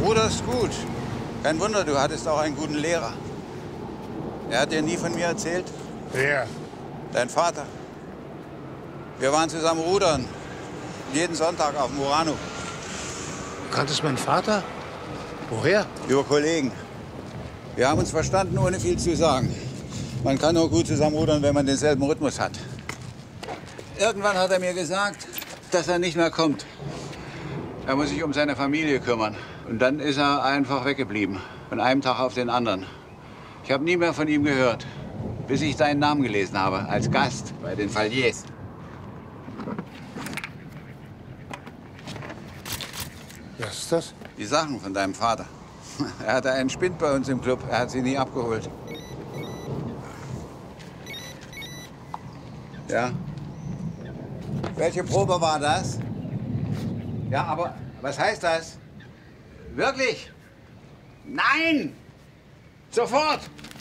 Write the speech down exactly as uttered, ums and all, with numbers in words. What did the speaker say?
ruderst gut. Kein Wunder, du hattest auch einen guten Lehrer. Er hat dir nie von mir erzählt? Wer? Dein Vater. Wir waren zusammen rudern. Jeden Sonntag auf Murano. Du kanntest meinen Vater? Woher? Über Kollegen. Wir haben uns verstanden, ohne viel zu sagen. Man kann nur gut zusammen rudern, wenn man denselben Rhythmus hat. Irgendwann hat er mir gesagt, dass er nicht mehr kommt. Er muss sich um seine Familie kümmern. Und dann ist er einfach weggeblieben. Von einem Tag auf den anderen. Ich habe nie mehr von ihm gehört. Bis ich deinen Namen gelesen habe, als Gast bei den Falliers. Was ist das? Die Sachen von deinem Vater. Er hatte einen Spind bei uns im Club. Er hat sie nie abgeholt. Ja. Welche Probe war das? Ja, aber was heißt das? Wirklich? Nein! Sofort!